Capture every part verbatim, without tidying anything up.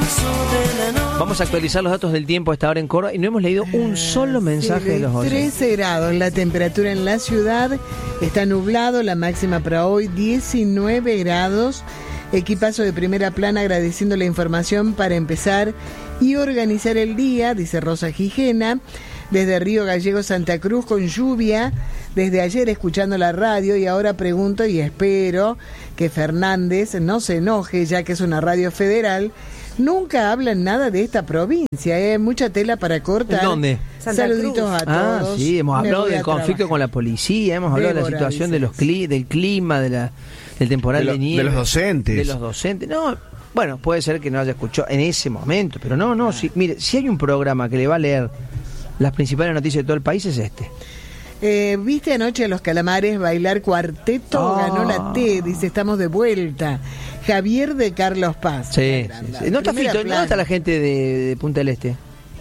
Vamos a actualizar los datos del tiempo a esta hora en Córdoba y no hemos leído un solo mensaje sí, de los oyentes. trece grados la temperatura en la ciudad, está nublado, la máxima para hoy diecinueve grados. Equipazo de primera plana agradeciendo la información para empezar y organizar el día, dice Rosa Gijena. Desde Río Gallego, Santa Cruz, con lluvia, desde ayer escuchando la radio, y ahora pregunto y espero que Fernández no se enoje, ya que es una radio federal. Nunca hablan nada de esta provincia, ¿eh? Mucha tela para cortar. ¿Dónde? Saluditos a todos. Ah, sí, hemos Me hablado voy del a conflicto trabajar. con la policía, hemos hablado Débora, de la situación de dices. los cli del clima, de la del temporal de, de, lo, nieve. de los docentes. De los docentes. No, bueno, puede ser que no haya escuchado en ese momento, pero no, no, si, mire, si hay un programa que le va a leer las principales noticias de todo el país es este. Eh, ¿Viste anoche a los Calamares bailar cuarteto? Oh. Ganó la T, dice, estamos de vuelta. Javier de Carlos Paz. Sí, Una sí, gran- sí. No está primera Fito, plana. ¿dónde está la gente de, de Punta del Este?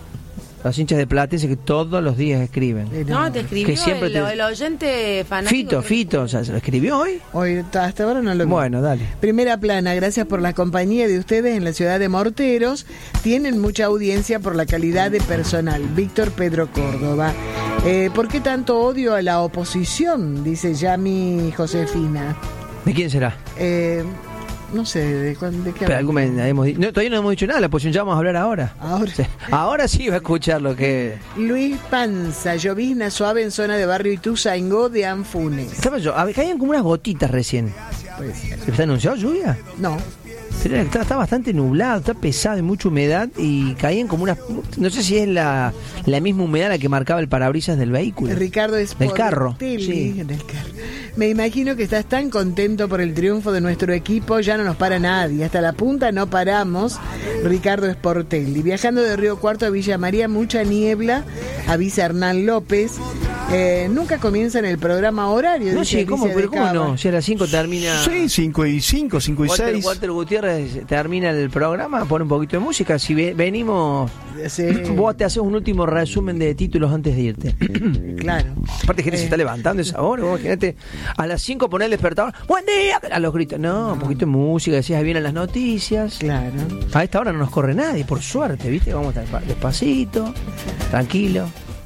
Los hinchas de Platense que todos los días escriben. Eh, No, te escribió Que siempre el, te- el oyente fanático. Fito, creo que- Fito, o sea, ¿se lo escribió hoy? Hoy, hasta ahora no lo vi. Bueno, dale. Primera plana, gracias por la compañía de ustedes en la ciudad de Morteros. Tienen mucha audiencia por la calidad de personal. Víctor Pedro Córdoba. Eh, ¿Por qué tanto odio a la oposición? Dice Yami Josefina. ¿De quién será? Eh, no sé, ¿de, cuán- de qué Pero hablamos? algún- hemos di- no, todavía no hemos dicho nada, la posición ya vamos a hablar ahora. Ahora. Sí. Ahora sí va a escuchar lo que... Luis Panza, llovizna suave en zona de barrio Ituzaingó de Anfunes. Estaba yo, a ver, caían como unas gotitas recién. Puede ser. ¿Está anunciado lluvia? No. Pero está, está bastante nublado, está pesado, hay mucha humedad y caían como unas... No sé si es la, la misma humedad la que marcaba el parabrisas del vehículo. Ricardo es Del carro, sí. Del carro. Me imagino que estás tan contento por el triunfo de nuestro equipo, ya no nos para nadie. Hasta la punta no paramos. Ricardo Sportelli. Viajando de Río Cuarto a Villa María, mucha niebla, avisa Hernán López. Eh, nunca comienzan el programa horario. No, dice sí, ¿cómo? Alicia Pero de ¿cómo Cava. no? Si a las cinco termina... Sí, cinco y cinco, cinco y Walter, seis. Walter Gutiérrez termina el programa, pone un poquito de música. Si ve- venimos, Sí, vos te haces un último resumen de títulos antes de irte. claro. Aparte, gente se Eh. está levantando esa hora. Vos imagínate, a las cinco poner el despertador. ¡Buen día! A los gritos. No, un poquito de música, decías, ahí vienen las noticias. Claro. A esta hora no nos corre nadie, por suerte, ¿viste? Vamos a estar despacito, tranquilo.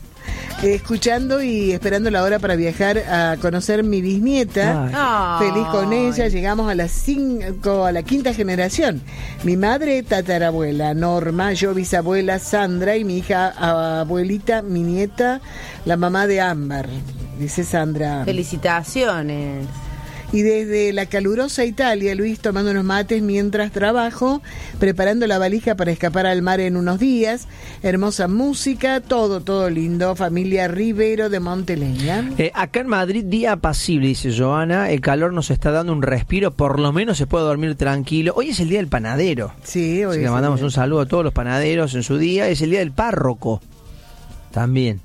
Eh, escuchando y esperando la hora para viajar a conocer mi bisnieta. Ay. Feliz con ella, llegamos a las cinco, a la quinta generación. Mi madre, tatarabuela, Norma, yo bisabuela, Sandra, y mi hija abuelita, mi nieta, la mamá de Ámbar, dice Sandra. Felicitaciones. Y desde la calurosa Italia, Luis tomando unos mates mientras trabajo, preparando la valija para escapar al mar en unos días. Hermosa música, todo, todo lindo. Familia Rivero de Monteleña. Eh, acá en Madrid, día apacible, dice Joana. El calor nos está dando un respiro, por lo menos se puede dormir tranquilo. Hoy es el día del panadero. Sí, hoy Así que es le mandamos el- un saludo a todos los panaderos en su día. Es el día del párroco también.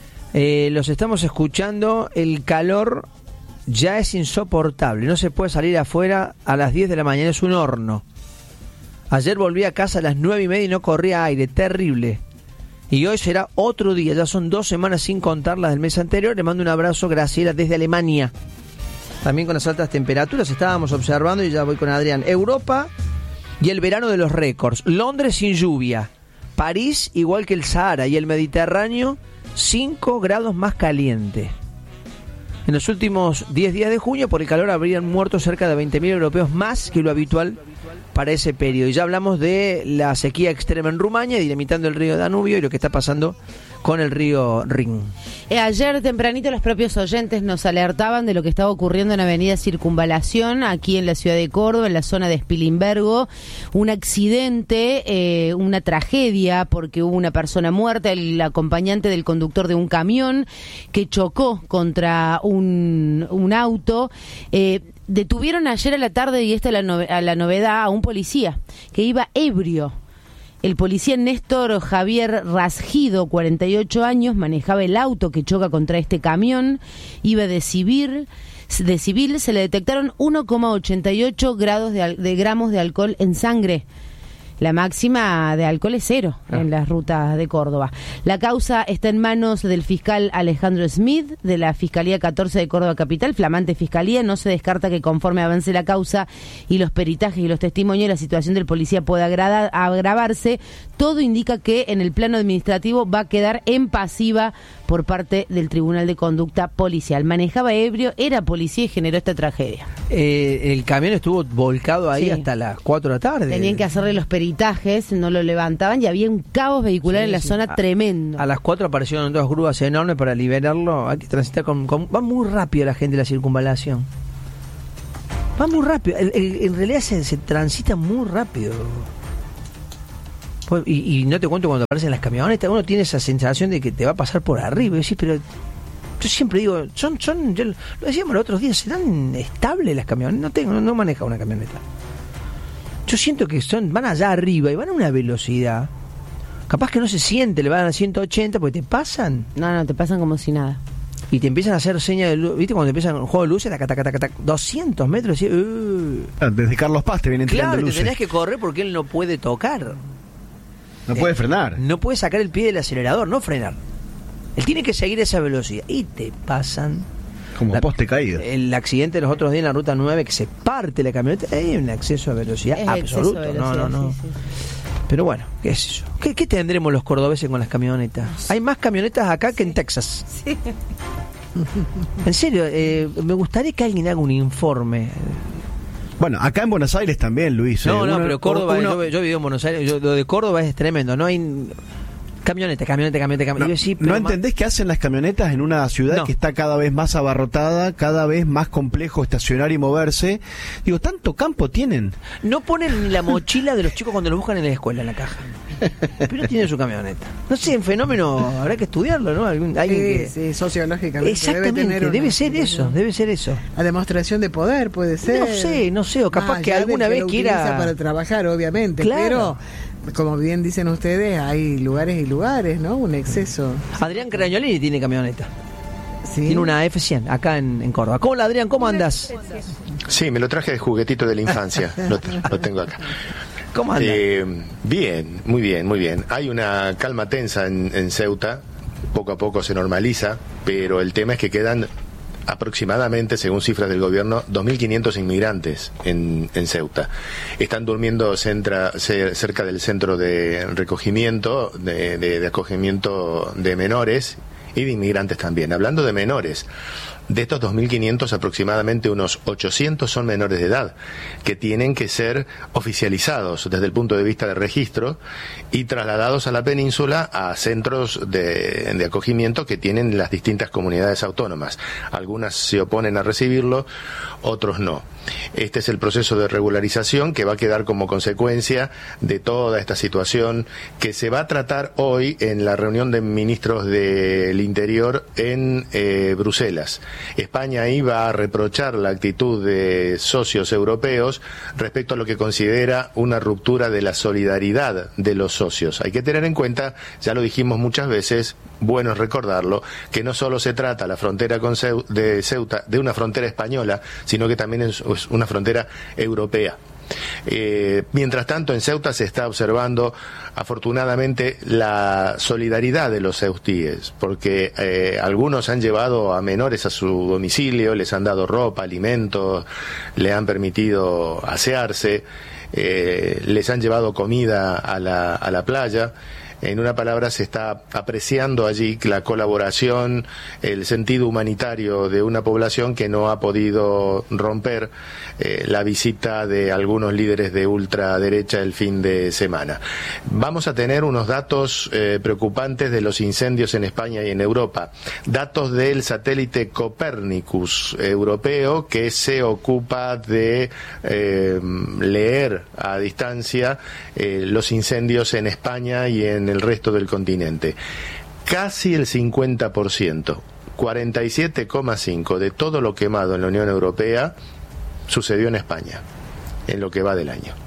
Eh, los estamos escuchando. El calor ya es insoportable. No se puede salir afuera a las diez de la mañana. Es un horno. Ayer volví a casa a las nueve y media y no corría aire. Terrible. Y hoy será otro día. Ya son dos semanas sin contar las del mes anterior. Le mando un abrazo, Graciela, desde Alemania. También con las altas temperaturas estábamos observando, y ya voy con Adrián. Europa y el verano de los récords. Londres sin lluvia. París igual que el Sahara. Y el Mediterráneo cinco grados más caliente. En los últimos diez días de junio, por el calor, habrían muerto cerca de veinte mil europeos más que lo habitual para ese periodo. Y ya hablamos de la sequía extrema en Rumania, dinamitando el río Danubio, y lo que está pasando con el río Rin. Eh, ayer tempranito los propios oyentes nos alertaban de lo que estaba ocurriendo en Avenida Circunvalación, aquí en la ciudad de Córdoba, en la zona de Spilimbergo. Un accidente, eh, una tragedia, porque hubo una persona muerta, el acompañante del conductor de un camión que chocó contra un, un auto. Eh, detuvieron ayer a la tarde, y esta es la, nove- a la novedad, a un policía que iba ebrio. El policía Néstor Javier Rasgido, cuarenta y ocho años, manejaba el auto que choca contra este camión, iba de civil, de civil se le detectaron uno coma ochenta y ocho grados de, al- de gramos de alcohol en sangre. La máxima de alcohol es cero ah. en las rutas de Córdoba. La causa está en manos del fiscal Alejandro Smith, de la Fiscalía catorce de Córdoba Capital, flamante fiscalía. No se descarta que conforme avance la causa y los peritajes y los testimonios, la situación del policía pueda agrada, agravarse. Todo indica que en el plano administrativo va a quedar en pasiva por parte del Tribunal de Conducta Policial. Manejaba ebrio, era policía y generó esta tragedia. Eh, el camión estuvo volcado ahí sí. hasta las cuatro de la tarde. Tenían que hacerle los peritajes, no lo levantaban y había un caos vehicular sí, en la sí. zona a, tremendo. A las cuatro aparecieron dos grúas enormes para liberarlo. Hay que transitar con, con... Va muy rápido la gente de la circunvalación. Va muy rápido. El, el, en realidad se, se transita muy rápido. Pues, y, y no te cuento cuando aparecen las camionetas, uno tiene esa sensación de que te va a pasar por arriba. Y decís, pero yo siempre digo, son, son, yo lo decíamos los otros días, ¿serán estables las camionetas? No tengo, no, no manejo una camioneta. Yo siento que son, van allá arriba y van a una velocidad. Capaz que no se siente, le van a ciento ochenta porque te pasan. No, no, te pasan como si nada. Y te empiezan a hacer señas de luz, ¿viste? Cuando empiezan un juego de luces, taca, taca, taca, taca, doscientos metros. Y, uh. Desde Carlos Paz te vienen tirando luces. Claro, luces. te tenés que correr porque él no puede tocar. No puede frenar. No puede sacar el pie del acelerador, no frenar. Él tiene que seguir esa velocidad. Y te pasan... Como la, poste caído. El accidente de los otros días en la ruta nueve, que se parte la camioneta, hay un exceso a velocidad es absoluto. De velocidad, no, no, no. Sí, sí. Pero bueno, ¿qué es eso? ¿Qué, qué tendremos los cordobeses con las camionetas? Hay más camionetas acá sí. que en Texas. Sí. En serio, eh, me gustaría que alguien haga un informe. Bueno, acá en Buenos Aires también, Luis. No, eh, no, uno, pero Córdoba, uno, yo, yo vivo en Buenos Aires, yo, lo de Córdoba es tremendo, no hay... Camioneta, camioneta, camioneta, camioneta. No, sí, ¿no entendés qué hacen las camionetas en una ciudad no. que está cada vez más abarrotada, cada vez más complejo estacionar y moverse? Digo, ¿tanto campo tienen? No ponen ni la mochila de los chicos cuando los buscan en la escuela en la caja. Pero tienen su camioneta. No sé, en fenómeno habrá que estudiarlo, ¿no? Algún, alguien sí, que... sí, sociológicamente. Exactamente, debe, tener debe una, ser eso, debe ser eso. La demostración de poder puede ser. No sé, no sé, o capaz Más que alguna que vez quiera... para trabajar, obviamente, claro. pero... Como bien dicen ustedes, hay lugares y lugares, ¿no? Un exceso. Adrián Cragnolini tiene camioneta. ¿Sí? Tiene una F cien acá en, en Córdoba. ¿Cómo, Adrián? ¿Cómo andas? Sí, me lo traje de juguetito de la infancia. lo, lo tengo acá. ¿Cómo andas? Eh, bien, muy bien, muy bien. Hay una calma tensa en, en Ceuta. Poco a poco se normaliza, pero el tema es que quedan aproximadamente, según cifras del gobierno, dos mil quinientos inmigrantes en, en Ceuta. Están durmiendo centra, cerca del centro de recogimiento, de, de, de acogimiento de menores y de inmigrantes también. Hablando de menores, de estos dos mil quinientos aproximadamente unos ochocientos son menores de edad que tienen que ser oficializados desde el punto de vista de registro y trasladados a la península a centros de, de acogimiento que tienen las distintas comunidades autónomas. Algunas se oponen a recibirlo, otros no. Este es el proceso de regularización que va a quedar como consecuencia de toda esta situación que se va a tratar hoy en la reunión de ministros del Interior en eh, Bruselas. España iba a reprochar la actitud de socios europeos respecto a lo que considera una ruptura de la solidaridad de los socios. Hay que tener en cuenta, ya lo dijimos muchas veces, bueno es recordarlo, que no solo se trata la frontera con Ceu- de Ceuta de una frontera española, sino que también es una frontera europea. Eh, mientras tanto, en Ceuta se está observando afortunadamente la solidaridad de los ceutíes, porque eh, algunos han llevado a menores a su domicilio, les han dado ropa, alimentos, le han permitido asearse, eh, les han llevado comida a la, a la playa. En una palabra, se está apreciando allí la colaboración, el sentido humanitario de una población que no ha podido romper eh, la visita de algunos líderes de ultraderecha el fin de semana. Vamos a tener unos datos eh, preocupantes de los incendios en España y en Europa. Datos del satélite Copernicus europeo, que se ocupa de eh, leer a distancia eh, los incendios en España y en el resto del continente. Casi el cincuenta por ciento, cuarenta y siete coma cinco por ciento de todo lo quemado en la Unión Europea sucedió en España, en lo que va del año.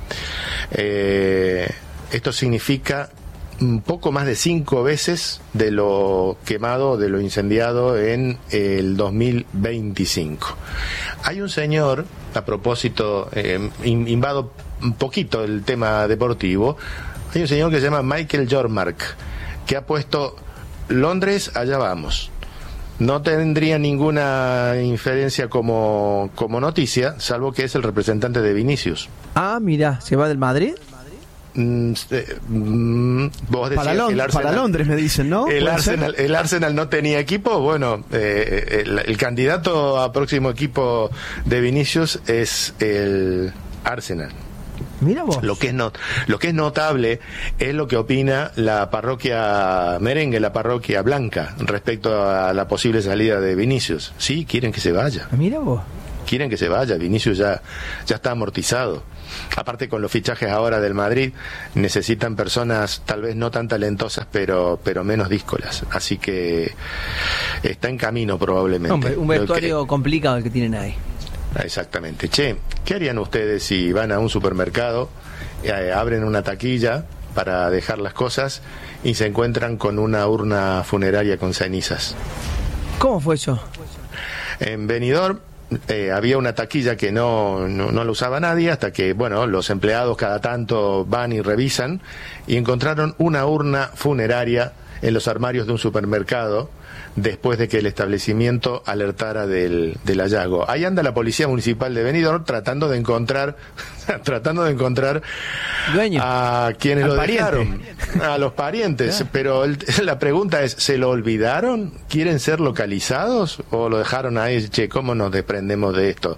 Eh, esto significa un poco más de cinco veces de lo quemado, de lo incendiado en el dos mil veinticinco. Hay un señor, a propósito, eh, invado un poquito el tema deportivo, hay un señor que se llama Michael Jormark, que ha puesto Londres, allá vamos. No tendría ninguna inferencia como, como noticia, salvo que es el representante de Vinicius. Ah, mira, ¿se va del Madrid? Mm, eh, mm, vos decías para, Lond- el Arsenal, para Londres me dicen, ¿no? El ¿Puede Arsenal, ser? el Arsenal no tenía equipo. Bueno, eh, el, el candidato a próximo equipo de Vinicius es el Arsenal. Mira vos. Lo que es not, lo que es notable es lo que opina la parroquia merengue, la parroquia blanca, respecto a la posible salida de Vinicius. Sí, quieren que se vaya. Mira vos. Quieren que se vaya. Vinicius ya, ya está amortizado. Aparte, con los fichajes ahora del Madrid, necesitan personas tal vez no tan talentosas, pero pero menos díscolas. Así que está en camino probablemente. Hombre, un vestuario que... complicado el que tienen ahí. Exactamente. Che, ¿qué harían ustedes si van a un supermercado, eh, abren una taquilla para dejar las cosas y se encuentran con una urna funeraria con cenizas? ¿Cómo fue eso? En Benidorm eh, había una taquilla que no, no, no la usaba nadie, hasta que, bueno, los empleados cada tanto van y revisan y encontraron una urna funeraria en los armarios de un supermercado después de que el establecimiento alertara del, del hallazgo. Ahí anda la policía municipal de Benidorm tratando de encontrar tratando de encontrar Dueño. a quienes Al lo pariente. dejaron, a los parientes. Pero el, la pregunta es, ¿se lo olvidaron? ¿Quieren ser localizados? ¿O lo dejaron ahí? Che, ¿cómo nos desprendemos de esto?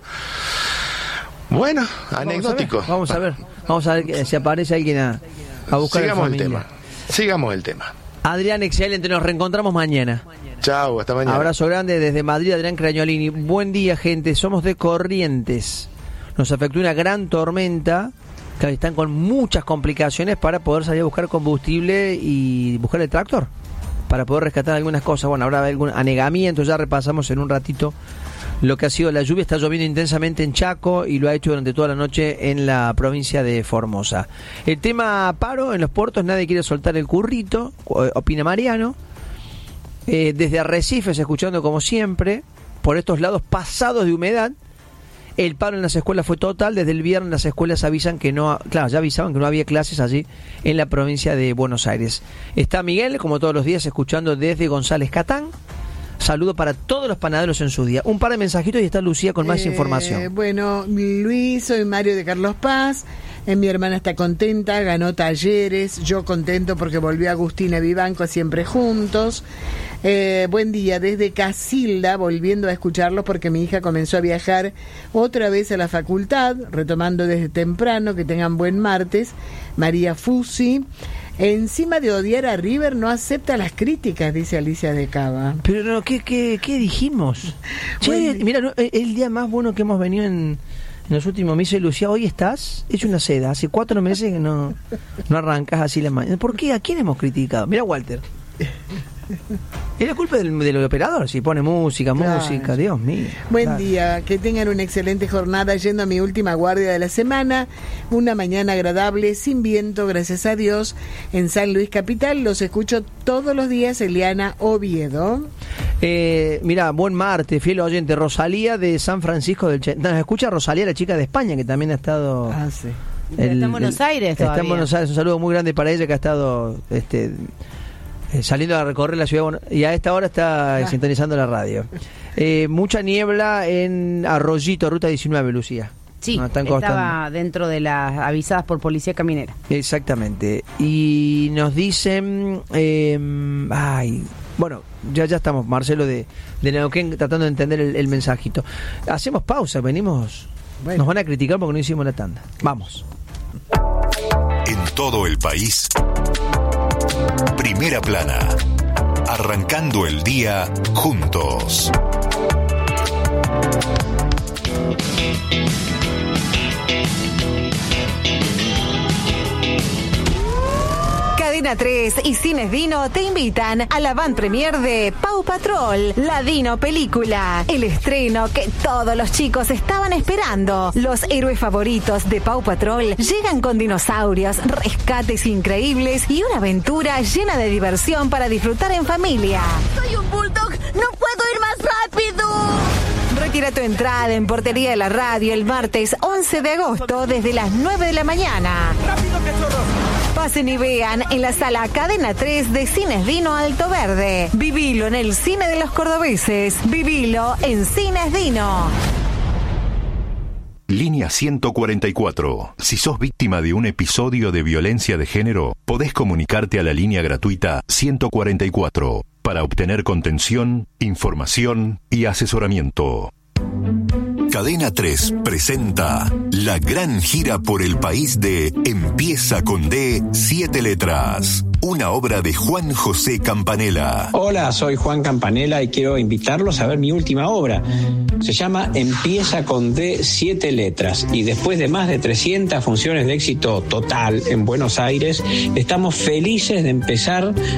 Bueno, anecdótico. Vamos a ver, vamos a ver, vamos a ver si aparece alguien a, a buscar Sigamos el el tema. Sigamos el tema. Adrián, excelente, nos reencontramos mañana. Chao, hasta mañana. Abrazo grande desde Madrid, Adrián Crañolini. Buen día, gente. Somos de Corrientes. Nos afectó una gran tormenta. Que están con muchas complicaciones para poder salir a buscar combustible y buscar el tractor. Para poder rescatar algunas cosas. Bueno, habrá algún anegamiento. Ya repasamos en un ratito lo que ha sido la lluvia. Está lloviendo intensamente en Chaco y lo ha hecho durante toda la noche en la provincia de Formosa. El tema paro en los puertos. Nadie quiere soltar el currito. Opina Mariano. Eh, desde Arrecifes, escuchando como siempre, por estos lados pasados de humedad, el paro en las escuelas fue total. Desde el viernes las escuelas avisan que no, claro, ya avisaban que no había clases allí en la provincia de Buenos Aires. Está Miguel, como todos los días, escuchando desde González Catán. Saludo para todos los panaderos en su día. Un par de mensajitos y está Lucía con más Eh, información. Bueno, Luis, soy Mario de Carlos Paz. Eh, mi hermana está contenta, ganó talleres. Yo contento porque volvió Agustina Vivanco, siempre juntos. Eh, buen día, desde Casilda, volviendo a escucharlos porque mi hija comenzó a viajar otra vez a la facultad, retomando desde temprano. Que tengan buen martes. María Fusi. Encima de odiar a River, no acepta las críticas, dice Alicia de Cava. Pero no, ¿qué, qué, qué dijimos? Che, Buen- mira, no, el, el día más bueno que hemos venido en, en los últimos meses, Lucía, hoy estás hecho una seda. Hace cuatro meses que no, no arrancas así la mañana. ¿Por qué? ¿A quién hemos criticado? Mira, Walter. Es la culpa del, del operador, si pone música, Claro. música, Dios mío. Buen Claro. día, que tengan una excelente jornada yendo a mi última guardia de la semana. Una mañana agradable, sin viento, gracias a Dios, en San Luis Capital. Los escucho todos los días, Eliana Oviedo. Eh, mira, buen martes, fiel oyente, Rosalía de San Francisco del Che. Nos escucha Rosalía, la chica de España, que también ha estado... Ah, sí. Está en Buenos Aires Está todavía. en Buenos Aires, un saludo muy grande para ella que ha estado este, eh, saliendo a recorrer la ciudad de Buenos- y a esta hora está eh, sintonizando la radio. Eh, mucha niebla en Arroyito, ruta diecinueve, Lucía. Sí, Nos están estaba constando. dentro de las avisadas por Policía Caminera. Exactamente. Y nos dicen, eh, ay, bueno, ya ya estamos, Marcelo de, de Neuquén, tratando de entender el, el mensajito. Hacemos pausa, venimos, Bueno. nos van a criticar porque no hicimos la tanda. Vamos. En todo el país, Primera Plana, arrancando el día juntos. Cadena tres y Cines Dino te invitan a la avant premier de Paw Patrol, la Dino película. El estreno que todos los chicos estaban esperando. Los héroes favoritos de Paw Patrol llegan con dinosaurios, rescates increíbles y una aventura llena de diversión para disfrutar en familia. ¡Soy un bulldog! ¡No puedo ir más rápido! Retira tu entrada en Portería de la Radio el martes once de agosto desde las nueve de la mañana. Pasen y vean en la sala Cadena tres de Cines Dino Alto Verde. Vivilo en el cine de los cordobeses. Vivilo en Cines Dino. Línea ciento cuarenta y cuatro. Si sos víctima de un episodio de violencia de género, podés comunicarte a la línea gratuita ciento cuarenta y cuatro para obtener contención, información y asesoramiento. Cadena tres presenta la gran gira por el país de Empieza con D, siete letras. Una obra de Juan José Campanella. Hola, soy Juan Campanella y quiero invitarlos a ver mi última obra. Se llama Empieza con D, siete letras. Y después de más de trescientas funciones de éxito total en Buenos Aires, estamos felices de empezar